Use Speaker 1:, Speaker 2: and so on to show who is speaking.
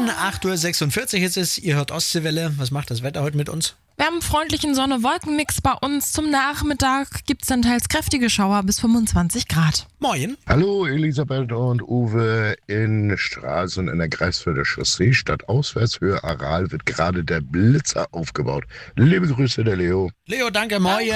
Speaker 1: 8:46 Uhr ist es. Ihr hört Ostseewelle. Was macht das Wetter heute mit uns?
Speaker 2: Wir haben einen freundlichen Sonne-Wolken-Mix bei uns. Zum Nachmittag gibt es dann teils kräftige Schauer bis 25 Grad.
Speaker 1: Moin.
Speaker 3: Hallo Elisabeth und Uwe. In Stralsund in der Greifswalder Chaussee, stadtauswärts Höhe Aral, wird gerade der Blitzer aufgebaut. Liebe Grüße, der Leo.
Speaker 1: Leo, danke. Moin.